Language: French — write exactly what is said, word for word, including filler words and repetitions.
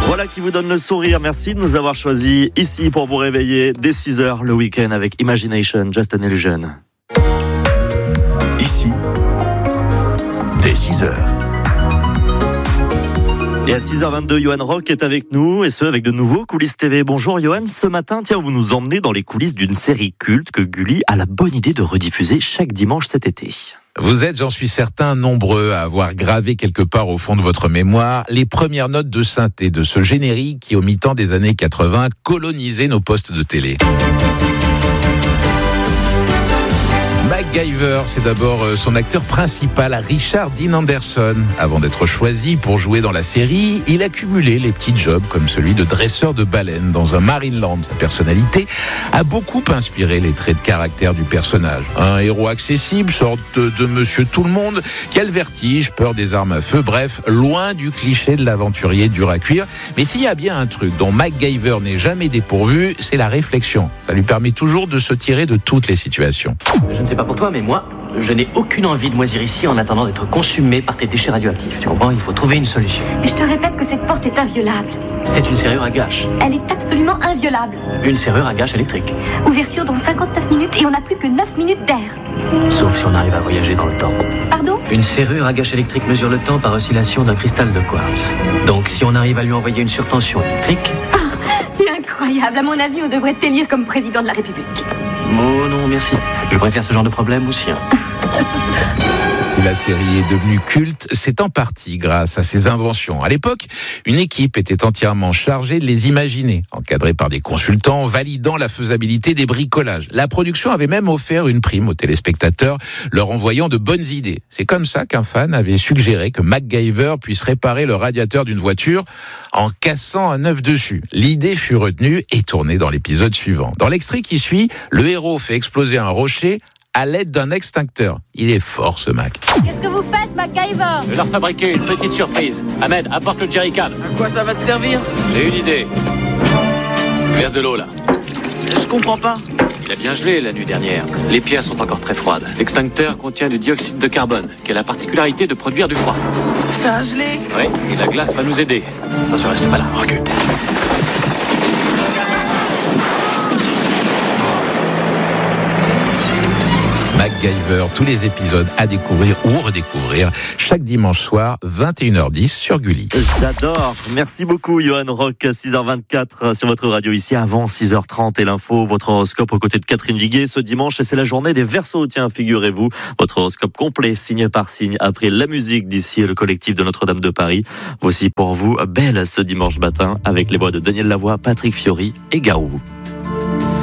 Voilà qui vous donne le sourire. Merci de nous avoir choisis ici pour vous réveiller dès six heures le week-end avec Imagination, Just an Illusion. Ici, dès six heures. Et à six heures vingt-deux, Johan Rock est avec nous, et ce, avec de nouveaux Coulisses T V. Bonjour Johan, ce matin, tiens, vous nous emmenez dans les coulisses d'une série culte que Gulli a la bonne idée de rediffuser chaque dimanche cet été. Vous êtes, j'en suis certain, nombreux à avoir gravé quelque part au fond de votre mémoire les premières notes de synthé de ce générique qui, au mi-temps des années quatre-vingts, colonisait nos postes de télé. MacGyver, c'est d'abord son acteur principal, Richard Dean Anderson. Avant d'être choisi pour jouer dans la série, il a cumulé les petits jobs comme celui de dresseur de baleines dans un Marineland. Sa personnalité a beaucoup inspiré les traits de caractère du personnage. Un héros accessible, sorte de monsieur tout le monde, qui a le vertige, peur des armes à feu, bref, loin du cliché de l'aventurier dur à cuire. Mais s'il y a bien un truc dont MacGyver n'est jamais dépourvu, c'est la réflexion. Ça lui permet toujours de se tirer de toutes les situations. Je ne sais pas pour toi, mais moi, je n'ai aucune envie de moisir ici en attendant d'être consumé par tes déchets radioactifs. Tu comprends ? Il faut trouver une solution. Mais je te répète que cette porte est inviolable. C'est une serrure à gâche. Elle est absolument inviolable. Une serrure à gâche électrique. Ouverture dans cinquante-neuf minutes et on n'a plus que neuf minutes d'air. Sauf si on arrive à voyager dans le temps. Pardon ? Une serrure à gâche électrique mesure le temps par oscillation d'un cristal de quartz. Donc si on arrive à lui envoyer une surtension électrique... Ah, c'est incroyable. À mon avis, on devrait t'élire comme président de la République. Oh non, merci. Je préfère ce genre de problème au sien. Si la série est devenue culte, c'est en partie grâce à ses inventions. À l'époque, une équipe était entièrement chargée de les imaginer, encadrée par des consultants validant la faisabilité des bricolages. La production avait même offert une prime aux téléspectateurs, leur envoyant de bonnes idées. C'est comme ça qu'un fan avait suggéré que MacGyver puisse réparer le radiateur d'une voiture en cassant un œuf dessus. L'idée fut retenue et tournée dans l'épisode suivant. Dans l'extrait qui suit, le héros fait exploser un rocher à l'aide d'un extincteur. Il est fort, ce Mac. Qu'est-ce que vous faites, MacGyver ? Je vais leur fabriquer une petite surprise. Ahmed, apporte le jerrycan. À quoi ça va te servir ? J'ai une idée. Verse de l'eau, là. Je comprends pas. Il a bien gelé la nuit dernière. Les pierres sont encore très froides. L'extincteur contient du dioxyde de carbone, qui a la particularité de produire du froid. Ça a gelé ? Oui, et la glace va nous aider. Attention, reste pas là. Recule. MacGyver, tous les épisodes à découvrir ou redécouvrir chaque dimanche soir, vingt et une heures dix sur Gulli. J'adore. Merci beaucoup, Johan Rock. six heures vingt-quatre sur votre radio ici avant six heures trente et l'info. Votre horoscope aux côtés de Catherine Viguet ce dimanche. Et c'est la journée des Verseaux. Tiens, figurez-vous, votre horoscope complet, signe par signe, après la musique d'ici et le collectif de Notre-Dame de Paris. Voici pour vous Belle ce dimanche matin avec les voix de Daniel Lavoie, Patrick Fiori et Garou.